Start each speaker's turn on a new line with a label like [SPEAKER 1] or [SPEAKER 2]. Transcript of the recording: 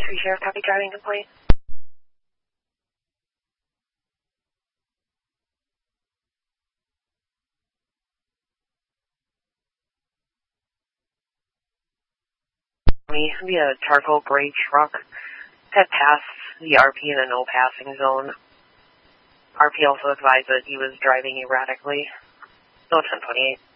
[SPEAKER 1] 3 Sheriff, copy driving complaint. We had a charcoal gray truck had passed the RP in a no passing zone. RP also advised that he was driving erratically. No 1028.